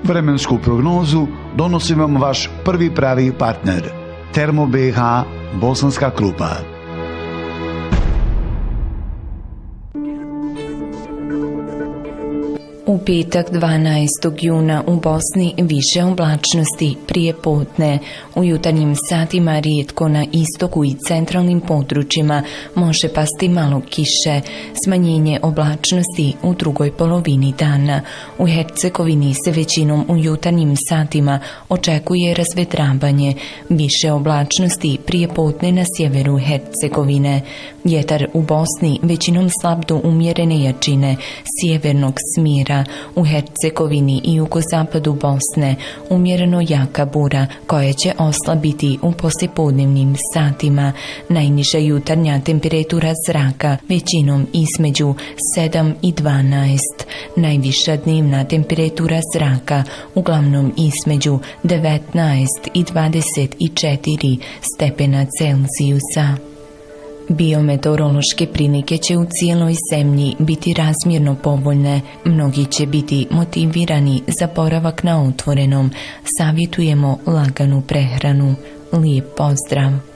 Vremensku prognozu donosi vam vaš prvi pravi partner, Termo BiH Bosanska Krupa. U petak 12. juna u Bosni više oblačnosti prije podne. U jutarnjim satima rijetko na istoku i centralnim područjima može pasti malo kiše. Smanjenje oblačnosti u drugoj polovini dana. U Hercegovini se većinom u jutarnjim satima očekuje razvedravanje. Više oblačnosti prije podne na sjeveru Hercegovine. Vjetar u Bosni većinom slab do umjerene jačine sjevernog smjera. U Hercegovini i jugozapadu Bosne umjereno jaka bura koja će oslabiti u poslijepodnevnim satima. Najniža jutarnja temperatura zraka većinom između 7 i 12. Najviša dnevna temperatura zraka uglavnom između 19 i 24 stepena Celzijusa. Biometeorološke prilike će u cijeloj zemlji biti razmjerno povoljne. Mnogi će biti motivirani za boravak na otvorenom. Savjetujemo laganu prehranu. Lijep pozdrav!